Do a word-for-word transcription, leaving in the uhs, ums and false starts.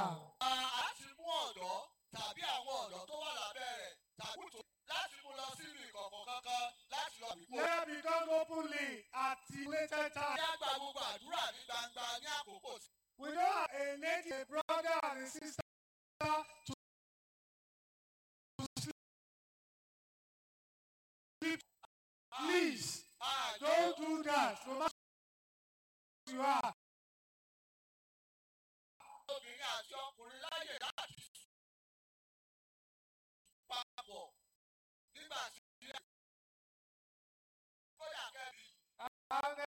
a ti mú ọ̀dọ́ tàbí àwọn ọ̀dọ́ tó wà lábẹ́ rẹ̀ tàbí tó láti mú lọ sínú ìkọ̀kọ̀ kankan láti lọ bí kò. Let be done openly at the later time. Ní àgbà gbogbo àdúrà ní gbangba ní àkókò sí. We don't have a native brother and a sister to sleep. Please, don't do that. No matter who you are. Obìnrin àti ọkùnrin láyè láti papọ̀ nígbà tí ó yà kẹ́bi.